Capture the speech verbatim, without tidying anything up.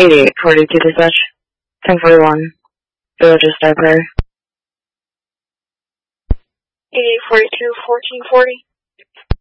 eighty-eight forty-two dispatch. ten forty-one. Villages Star Prairie. eighty-eight forty-two, fourteen forty.